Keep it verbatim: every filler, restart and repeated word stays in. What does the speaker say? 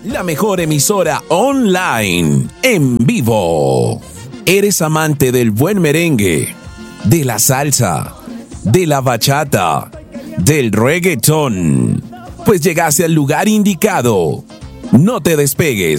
la mejor emisora online, en vivo. ¿Eres amante del buen merengue, de la salsa, de la bachata, del reggaetón? Pues llegaste al lugar indicado. No te despegues,